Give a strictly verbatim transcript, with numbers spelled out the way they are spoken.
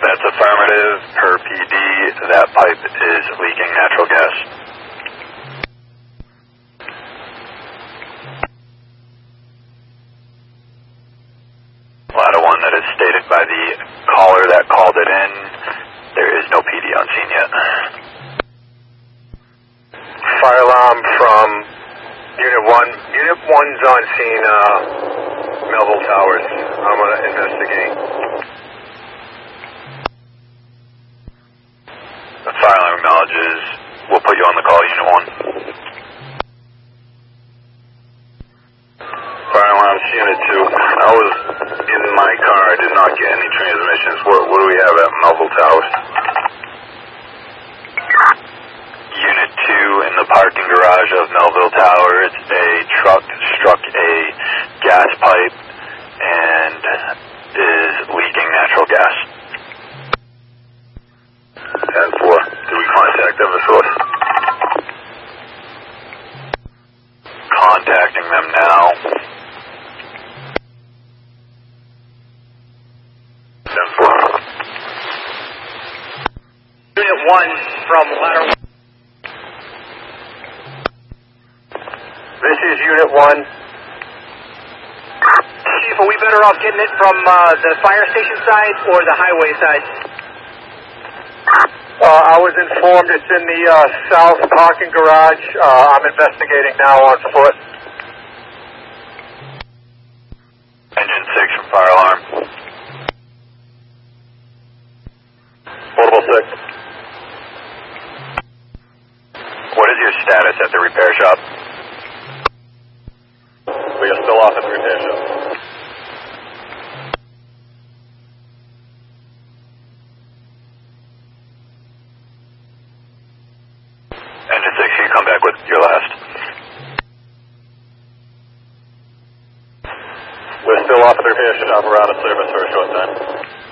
That's affirmative. Per P D, that pipe is leaking natural gas. Ladder one, that is stated by the caller that called it in. There is no P D on scene yet. Fire alarm from Unit one. Unit one's on scene, uh, Melville Towers. I'm going to investigate. The fire alarm acknowledges. We'll put you on the call, Unit one. Fire alarm, Unit two. I was in my car. I did not get any transmissions. What, what do we have at Melville Towers? Unit two in the parking garage of Melville Towers. A truck struck a gas pipe and is leaking natural gas. ten four. Did we contact Eversource? Contacting them now. ten four. Unit one from ladder one. This is Unit one. Chief, are we better off getting it from uh, the fire station side or the highway side? Uh, I was informed it's in the uh, south parking garage. Uh, I'm investigating now on foot. Engine six from fire alarm. Portable six. What is your status at the repair shop? We are still off at the repair shop. Engine six, can you come back with your last? We're still off at the repair shop. We're out of service for a short time.